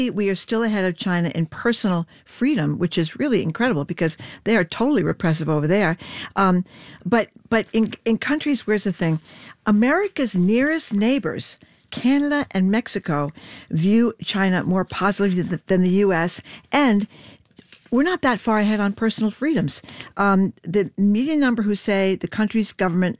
we are still ahead of China in personal freedom, which is really incredible because they are totally repressive over there. But in countries, where's the thing? America's nearest neighbors, Canada and Mexico, view China more positively than the U.S., and we're not that far ahead on personal freedoms. The median number who say the country's government,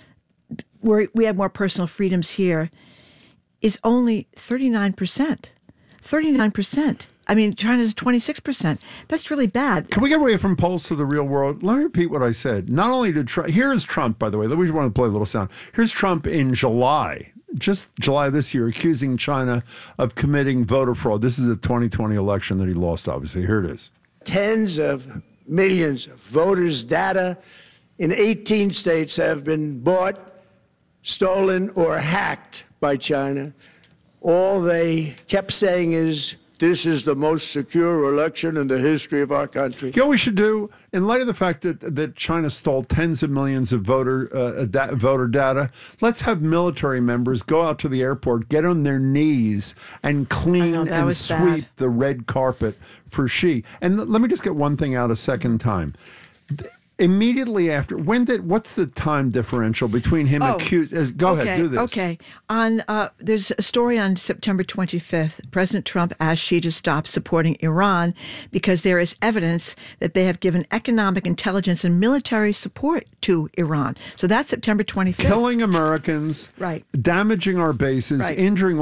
we have more personal freedoms here, is only 39%. 39%. I mean, China's 26%. That's really bad. Can we get away from polls to the real world? Let me repeat what I said. Not only did Trump, here is Trump, by the way. We want to play a little sound. Here's Trump in July, just July this year, accusing China of committing voter fraud. This is the 2020 election that he lost, obviously. Here it is. Tens of millions of voters' data in 18 states have been bought, stolen, or hacked by China. All they kept saying is, this is the most secure election in the history of our country. You know what we should do? In light of the fact that China stole tens of millions of voter data, let's have military members go out to the airport, get on their knees, and clean and sweep the red carpet for Xi. And let me just get one thing out a second time. Immediately after, what's the time differential between him and go ahead, do this. Okay. There's a story on September 25th. President Trump asked Xi to stop supporting Iran because there is evidence that they have given economic, intelligence, and military support to Iran. So that's September 25th. Killing Americans, right? Damaging our bases, right. Injuring,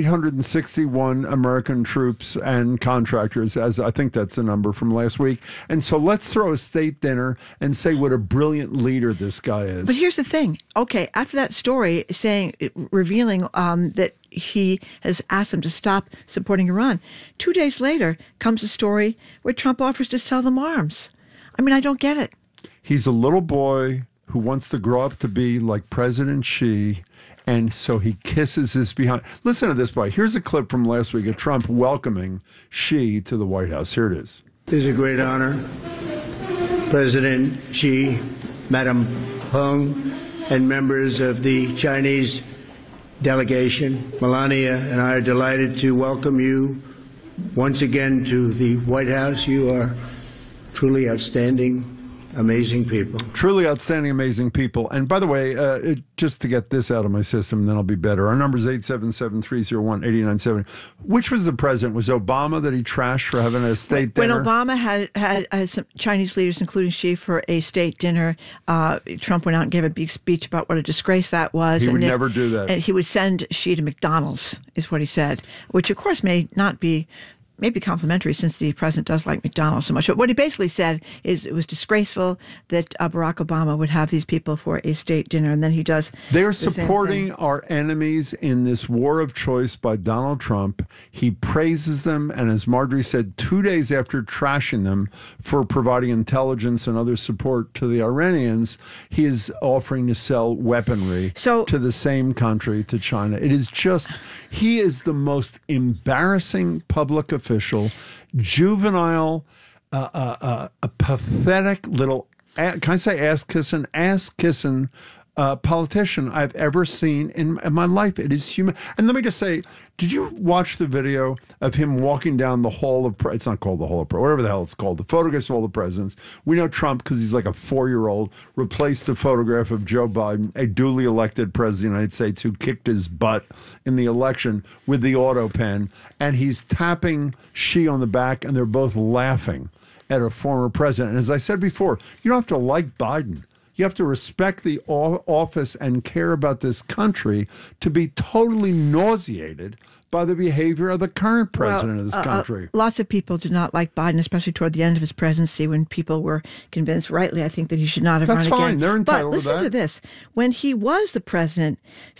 861 American troops and contractors, as I think that's the number from last week. And so let's throw a state dinner and say what a brilliant leader this guy is. But here's the thing. Okay, after that story revealing that he has asked them to stop supporting Iran, 2 days later comes a story where Trump offers to sell them arms. I mean, I don't get it. He's a little boy who wants to grow up to be like President Xi, and so he kisses his behind. Listen to this, boy. Here's a clip from last week of Trump welcoming Xi to the White House. Here it is. It is a great honor. President Xi, Madam Peng, and members of the Chinese delegation, Melania and I are delighted to welcome you once again to the White House. You are truly outstanding, amazing people. Truly outstanding, amazing people. And by the way, just to get this out of my system, then I'll be better. Our number is 877-301-8970. Which was the president? Was Obama that he trashed for having a state dinner? When Obama had some Chinese leaders, including Xi, for a state dinner, Trump went out and gave a big speech about what a disgrace that was. He would never do that. And he would send Xi to McDonald's, is what he said, which, of course, may not be maybe complimentary since the president does like McDonald's so much. But what he basically said is it was disgraceful that Barack Obama would have these people for a state dinner, and then he does. They're supporting our enemies in this war of choice by Donald Trump. He praises them, and as Marjorie said, 2 days after trashing them for providing intelligence and other support to the Iranians, he is offering to sell weaponry to the same country, to China. It is just, he is the most embarrassing public official, juvenile, a pathetic little, can I say ass-kissing politician I've ever seen in my life. It is human. And let me just say, did you watch the video of him walking down the hall of, it's not called the hall of, whatever the hell it's called, the photographs of all the presidents. We know Trump, because he's like a 4-year-old, replaced the photograph of Joe Biden, a duly elected president of the United States who kicked his butt in the election, with the auto pen. And he's tapping Xi on the back, and they're both laughing at a former president. And as I said before, you don't have to like Biden. You have to respect the office and care about this country to be totally nauseated by the behavior of the current president of this country. Lots of people did not like Biden, especially toward the end of his presidency, when people were convinced, rightly, I think, that he should not have run again. That's fine. They're entitled to that. But listen to this. When he was the president,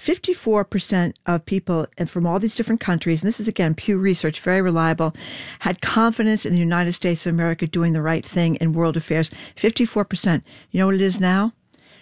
54% of people and from all these different countries, and this is, again, Pew Research, very reliable, had confidence in the United States of America doing the right thing in world affairs. 54%. You know what it is now?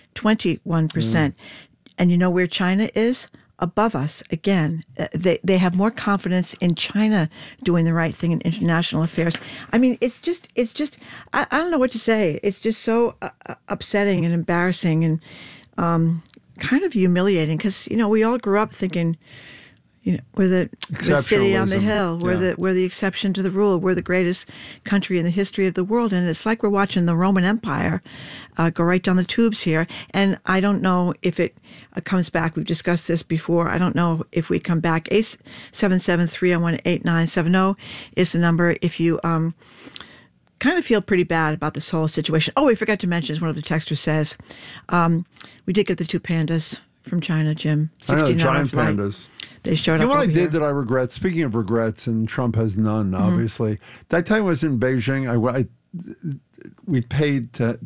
21%. And you know where China is? Above us again. They have more confidence in China doing the right thing in international affairs. I mean, it's just. I don't know what to say. It's just so upsetting and embarrassing and kind of humiliating, because we all grew up thinking, we're the city on the Exceptionalism. hill. We're the exception to the rule. We're the greatest country in the history of the world, and it's like we're watching the Roman Empire go right down the tubes here. And I don't know if it comes back. We've discussed this before. I don't know if we come back. 877-301-8970 is the number if you kind of feel pretty bad about this whole situation. Oh, we forgot to mention, as one of the texters says, we did get the 2 pandas from China, Jim. I know, 16 giant flight. pandas. They showed You know up what I over did here. that I regret? Speaking of regrets, and Trump has none, obviously. That time I was in Beijing. We paid to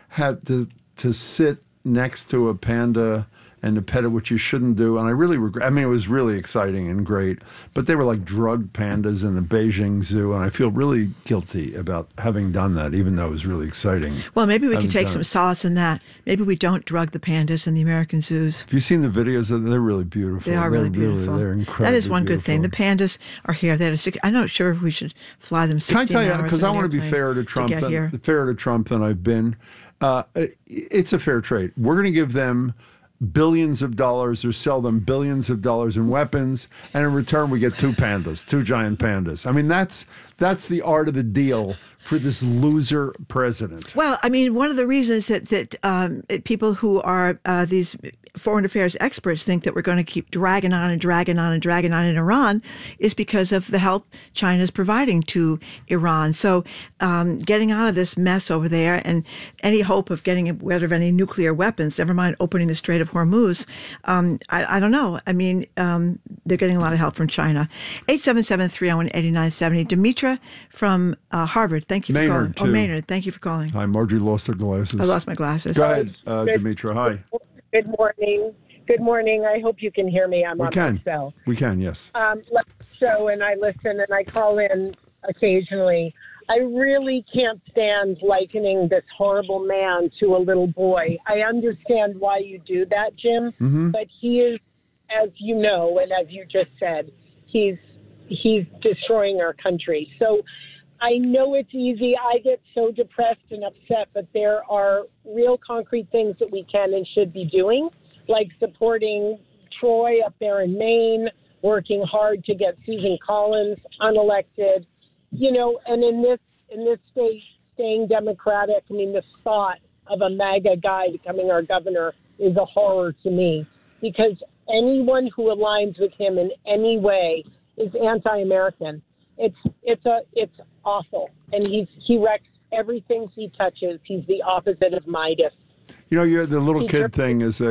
sit next to a panda and to pet it, which you shouldn't do. And I really regret. I mean, it was really exciting and great, but they were like drug pandas in the Beijing Zoo, and I feel really guilty about having done that, even though it was really exciting. Well, maybe we could Haven't take done some it. solace in that. Maybe we don't drug the pandas in the American zoos. Have you seen the videos? They're really beautiful. They are really beautiful. They're incredible. That is one good thing. The pandas are here. I'm not sure if we should fly them 16 Can I tell you, hours because in I an want to be airplane fair to Trump, get here. fairer to Trump than I've been. It's a fair trade. We're going to give them billions of dollars or sell them billions of dollars in weapons, and in return we get 2 pandas, 2 giant pandas. I mean, that's the art of the deal for this loser president. Well, I mean, one of the reasons that people who are these foreign affairs experts think that we're going to keep dragging on in Iran is because of the help China's providing to Iran. So getting out of this mess over there and any hope of getting rid of any nuclear weapons, never mind opening the Strait of Hormuz, I don't know. I mean, they're getting a lot of help from China. 877-301-8970. Demetra from Harvard, thank you for Maynard, calling. too. Maynard, thank you for calling. Hi, Marjorie lost her glasses. I lost my glasses. Go ahead, Demetra. Hi. Good morning. Good morning. I hope you can hear me. I'm on my cell. We can, yes. Love the show, and I listen, and I call in occasionally. I really can't stand likening this horrible man to a little boy. I understand why you do that, Jim, but he is, as you know, and as you just said, he's destroying our country. So I know it's easy. I get so depressed and upset, but there are real concrete things that we can and should be doing, like supporting Troy up there in Maine, working hard to get Susan Collins unelected, and in this state, staying Democratic. I mean, the thought of a MAGA guy becoming our governor is a horror to me, because anyone who aligns with him in any way is anti-American. It's awful, and he wrecks everything he touches. He's the opposite of Midas. The little kid thing is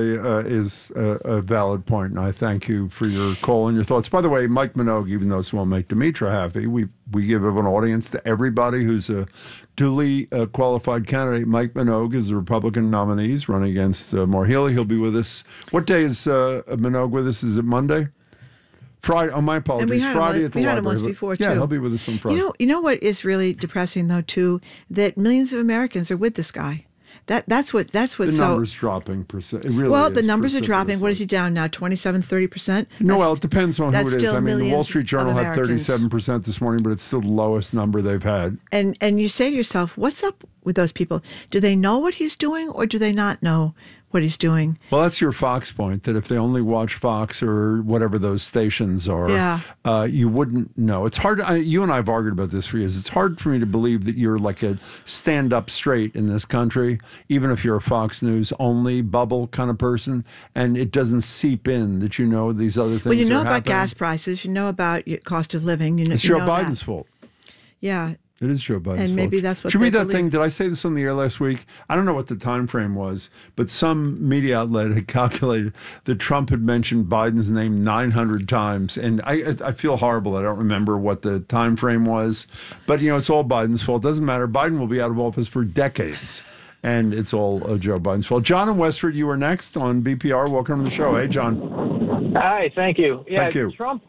a valid point, and I thank you for your call and your thoughts. By the way, Mike Minogue, even though this won't make Demetra happy, we give an audience to everybody who's a duly qualified candidate. Mike Minogue is the Republican nominee. He's running against Maura Healey. He'll be with us. What day is Minogue with us? Is it Monday? Friday. Oh, my apologies. Friday at the library. We had him once before, too. Yeah, he'll be with us on Friday. You know what is really depressing, though, too? That millions of Americans are with this guy. That's what's the numbers dropping. It really well, is the numbers are dropping. What is precipitously. he down now? 27-30%? No, well, it depends on who that's it is. still I mean, the Wall millions Street Journal of had Americans. 37% this morning, but it's still the lowest number they've had. And you say to yourself, what's up with those people? Do they know what he's doing, or do they not know what he's doing? Well, that's your Fox point, that if they only watch Fox or whatever those stations are, you wouldn't know. It's hard. You and I have argued about this for years. It's hard for me to believe that you're like a stand up straight in this country, even if you're a Fox News only bubble kind of person, and it doesn't seep in that you know these other things. Well, you know are about happening. gas prices. You know about your cost of living. It's you Joe know Biden's that. fault. Yeah. It is Joe Biden's And maybe fault. that's what Did you they read that believe. thing? Did I say this on the air last week? I don't know what the time frame was, but some media outlet had calculated that Trump had mentioned Biden's name 900 times. And I feel horrible. I don't remember what the time frame was. But, it's all Biden's fault. It doesn't matter. Biden will be out of office for decades. And it's all Joe Biden's fault. John in Westford, you are next on BPR. Welcome to the show. Hey, John. Hi, thank you. Yeah, Thank you. Trump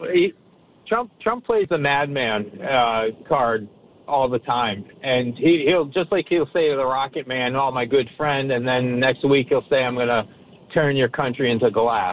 plays the madman card all the time, and he'll say to the Rocket Man, "Oh, my good friend," and then next week he'll say, "I'm going to turn your country into glass."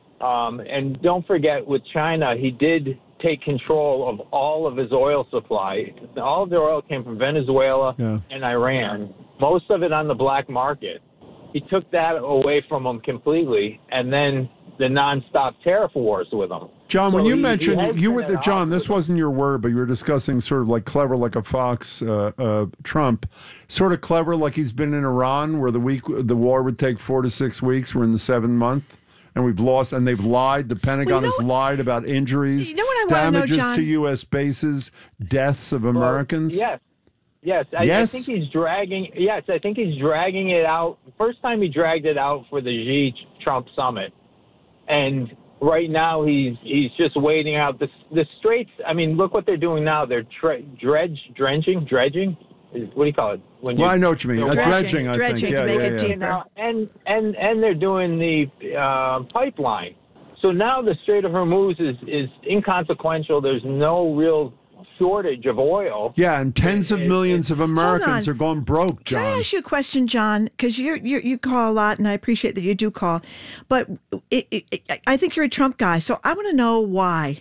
And don't forget, with China, he did take control of all of his oil supply. All of the oil came from Venezuela and Iran, most of it on the black market. He took that away from them completely, and then the nonstop tariff wars with them. John, when So you he mentioned has you been were at the odds John, with this them. wasn't your word, but you were discussing sort of like clever like a fox, Trump, sort of clever like he's been in Iran, where the war would take 4 to 6 weeks. We're in the 7th month, and we've lost, and they've lied. The Pentagon has lied about injuries, You know what I wanna know, damages John? to U.S. bases, deaths of Well, Americans. Yes. Yes? I think he's dragging. Yes, I think he's dragging it out. First time he dragged it out for the Xi Trump summit, and right now he's just waiting out the straits. I mean, look what they're doing now. They're dredging. What do you call it? When Well, I know what you mean. Dredging, Dredging, I think. dredging Yeah, to make yeah, it yeah. deeper. And they're doing the pipeline. So now the Strait of Hormuz is inconsequential. There's no real shortage of oil. Yeah, and tens of millions of Americans on. are going broke, Can I John. ask you a question, John? Because you call a lot, and I appreciate that you do call. But I think you're a Trump guy, so I want to know why.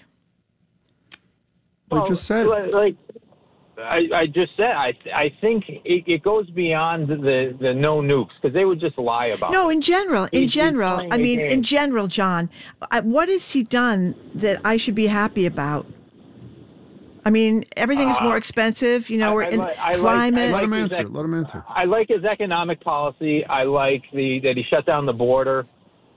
We just said. Like I just said, I think it goes beyond the no nukes, because they would just lie about No, it. in general, He's playing I a mean, game. in general, John, what has he done that I should be happy about? I mean, everything is more expensive. You know, we're in climate. Let him his answer. Let him answer. I like his economic policy. I like that he shut down the border.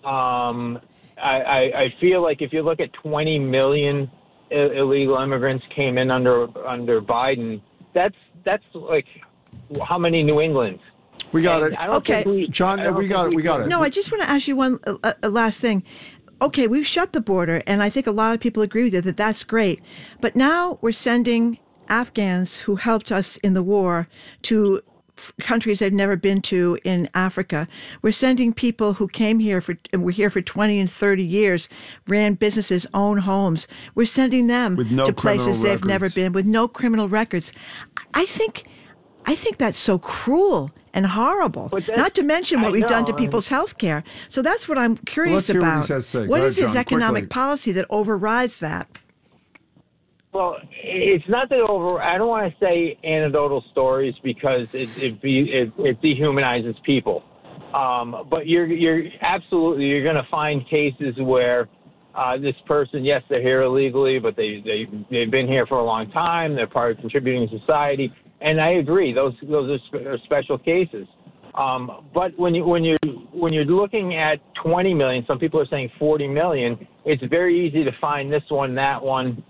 I feel like if you look at 20 million illegal immigrants came in under Biden, that's like how many New Englands? We got it. I don't Okay. think John, I don't we got think it. We got it. No, I just want to ask you one last thing. Okay, we've shut the border, and I think a lot of people agree with you that that's great. But now we're sending Afghans who helped us in the war to countries they've never been to in Africa. We're sending people who came here and were here for 20 and 30 years, ran businesses, own homes. We're sending them With no to places criminal they've never records. been with no criminal records. I think that's so cruel and horrible. But that's- Not to mention what I we've done to know. people's health care. So that's what I'm curious let's hear what he about. has to say. Go What ahead, is his John, economic quickly. policy that overrides that? Well, it's not that over. I don't want to say anecdotal stories because it dehumanizes people. But you're absolutely you're going to find cases where this person, yes, they're here illegally, but they've been here for a long time. They're part of contributing to society, and I agree. Those are special cases. But when you're looking at 20 million, some people are saying 40 million. It's very easy to find this one, that one.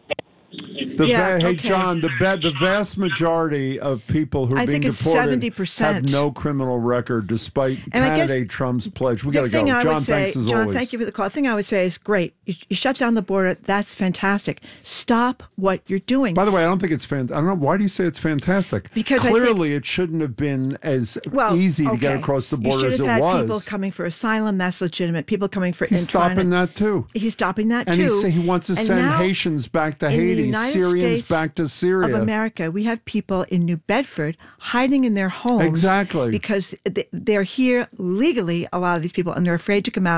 Yeah, Hey, okay. John, the vast majority of people who are I being think it's deported 70%. have no criminal record, despite And I guess candidate Trump's pledge. We The got to go. thing I John, would say, thanks as John, always. thank you for the call. The thing I would say is great. You shut down the border. That's fantastic. Stop what you're doing. By the way, I don't think it's fantastic. I don't know. Why do you say it's fantastic? Because I think- clearly it shouldn't have been as easy to get okay. across the You border should as have it had was. people coming for asylum. That's legitimate. People coming for He's and trying stopping to- that too. He's stopping that And too. he wants to And send now, Haitians back to in the Haiti, United Syrians States back to Syria. of America, we have people in New Bedford hiding in their homes Exactly. because they're here legally. A lot of these people, and they're afraid to come out.